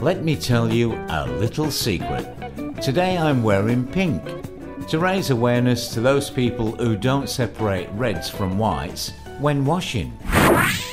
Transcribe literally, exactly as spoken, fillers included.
Let me tell you a little secret. Today I'm wearing pink to raise awareness to those people who don't separate reds from whites when washing.